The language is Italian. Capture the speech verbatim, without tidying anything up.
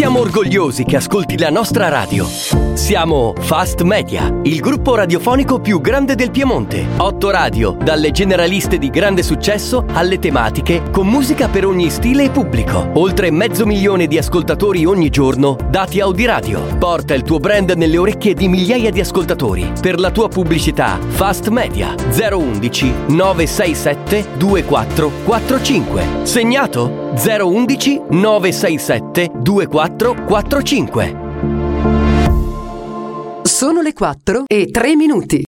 Siamo orgogliosi che ascolti la nostra radio. Siamo Fast Media, il gruppo radiofonico più grande del Piemonte. Otto radio, dalle generaliste di grande successo alle tematiche, con musica per ogni stile e pubblico. Oltre mezzo milione di ascoltatori ogni giorno, dati Audiradio. Porta il tuo brand nelle orecchie di migliaia di ascoltatori. Per la tua pubblicità, Fast Media zero undici nove sei sette due quattro quattro cinque. Segnato? zero undici nove sei sette due quattro quattro cinque. Sono le quattro e tre minuti.